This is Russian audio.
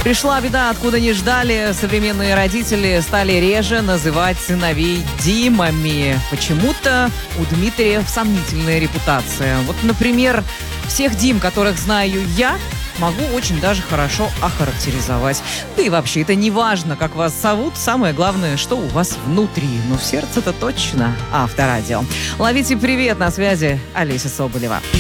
Пришла беда, откуда не ждали. Современные родители стали реже называть сыновей Димами. Почему-то у Дмитрия сомнительная репутация. Вот, например, всех Дим, которых знаю я, могу очень даже хорошо охарактеризовать. Да и вообще, это не важно, как вас зовут. Самое главное, что у вас внутри. Но в сердце-то точно Авторадио. Ловите привет, на связи Олеся Соболева.